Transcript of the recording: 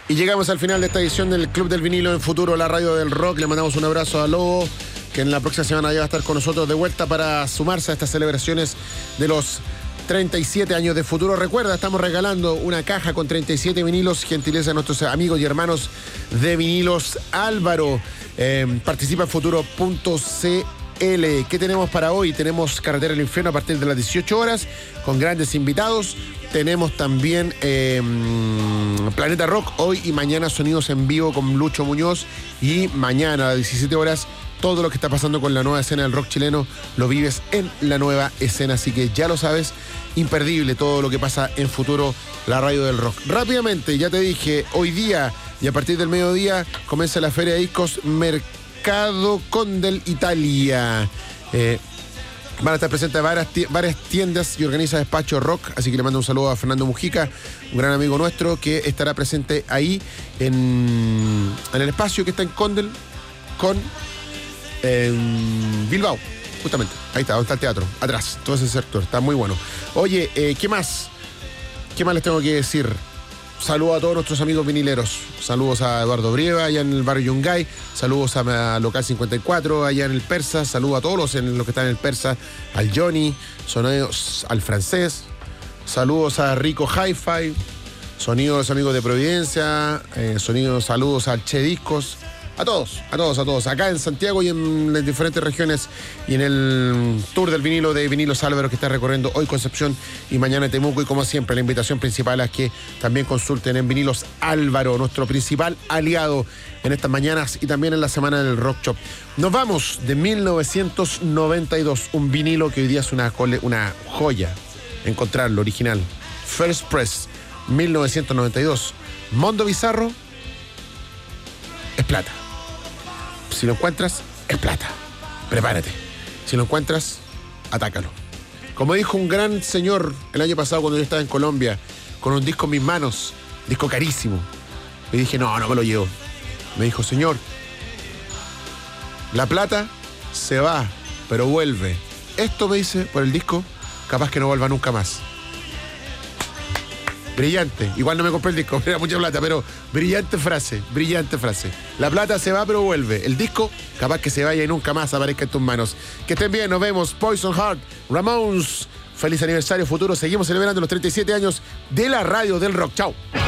Y llegamos al final de esta edición del Club del Vinilo en Futuro, la radio del rock. Le mandamos un abrazo a Lobo, que en la próxima semana ya va a estar con nosotros de vuelta para sumarse a estas celebraciones de los 37 años de Futuro. Recuerda, estamos regalando una caja con 37 vinilos, gentileza de nuestros amigos y hermanos de Vinilos Álvaro. Participa en futuro.cl. ¿Qué tenemos para hoy? Tenemos Carretera del Infierno a partir de las 18 horas con grandes invitados. Tenemos también Planeta Rock hoy y mañana, sonidos en vivo con Lucho Muñoz. Y mañana a las 17 horas todo lo que está pasando con la nueva escena del rock chileno lo vives en la nueva escena. Así que ya lo sabes, imperdible todo lo que pasa en Futuro, la radio del rock. Rápidamente, ya te dije, hoy día y a partir del mediodía comienza la Feria de Discos Mercado Condel Italia. Van a estar presentes varias tiendas y organiza Despacho Rock, así que le mando un saludo a Fernando Mujica, un gran amigo nuestro que estará presente ahí en el espacio que está en Condel con Bilbao, justamente. Ahí está, donde está el teatro, atrás, todo ese sector, está muy bueno. Oye, ¿qué más? ¿Qué más les tengo que decir? Saludos a todos nuestros amigos vinileros. Saludos a Eduardo Brieva, allá en el barrio Yungay. Saludos a Local 54, allá en el Persa. Saludos a todos los que están en el Persa. Al Johnny, sonidos al Francés. Saludos a Rico Hi-Fi. Sonidos a los amigos de Providencia. Saludos al Che Discos. A todos. Acá en Santiago y en las diferentes regiones y en el tour del vinilo de Vinilos Álvaro que está recorriendo hoy Concepción y mañana Temuco. Y como siempre, la invitación principal es que también consulten en Vinilos Álvaro, nuestro principal aliado en estas mañanas y también en la semana del Rock Shop. Nos vamos de 1992, un vinilo que hoy día es una joya encontrarlo, original. First Press, 1992. Mondo Bizarro es plata. Si lo encuentras, es plata. Prepárate. Si lo encuentras, atácalo. Como dijo un gran señor el año pasado cuando yo estaba en Colombia, con un disco en mis manos, disco carísimo. Le dije, no me lo llevo. Me dijo, señor, la plata se va, pero vuelve. Esto, me dice, por el disco, capaz que no vuelva nunca más. Brillante. Igual no me compré el disco, era mucha plata, pero brillante frase. La plata se va, pero vuelve. El disco, capaz que se vaya y nunca más aparezca en tus manos. Que estén bien, nos vemos. Poison Heart, Ramones. Feliz aniversario Futuro. Seguimos celebrando los 37 años de la radio del rock. Chao.